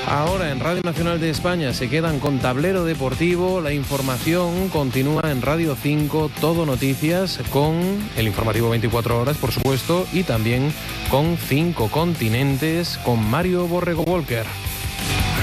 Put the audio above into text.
Ahora en Radio Nacional de España se quedan con Tablero Deportivo. La información continúa en Radio 5, Todo Noticias, con el informativo 24 horas, por supuesto, y también con 5 continentes, con Mario Borrego Walker.